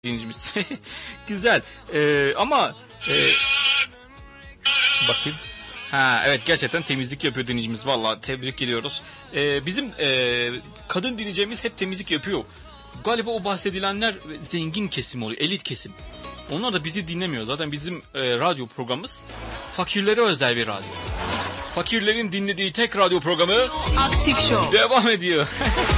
dinleyicimiz. Güzel. Ama bakayım. Ha evet, gerçekten temizlik yapıyor dinleyicimiz. Vallahi tebrik ediyoruz. Bizim kadın dinleyeceğimiz hep temizlik yapıyor. Galiba o bahsedilenler zengin kesim oluyor, elit kesim. Onlar da bizi dinlemiyor. Zaten bizim radyo programımız fakirlere özel bir radyo. Fakirlerin dinlediği tek radyo programı Aktif Show devam ediyor.